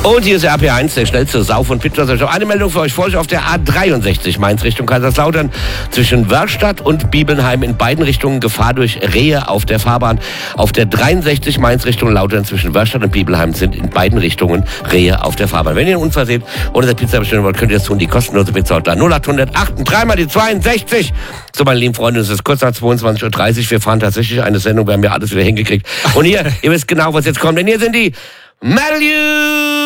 Und hier ist der RP1, der schnellste Sauf- und Pizza-Show. Eine Meldung für euch. Vor euch auf der A63 Mainz Richtung Kaiserslautern zwischen Wörstadt und Bibelnheim in beiden Richtungen Gefahr durch Rehe auf der Fahrbahn. Auf der 63 Mainz Richtung Lautern zwischen Wörstadt und Bibelnheim sind in beiden Richtungen Rehe auf der Fahrbahn. Wenn ihr einen Unfall seht oder der Pizza bestellen wollt, könnt ihr das tun. Die kostenlose Pizza Hotline 0800 3 mal die 62. So, meine lieben Freunde, es ist kurz nach 22:30 Uhr. Wir fahren tatsächlich eine Sendung. Wir haben ja alles wieder hingekriegt. Und hier, ihr wisst genau, was jetzt kommt. Denn hier sind die Metal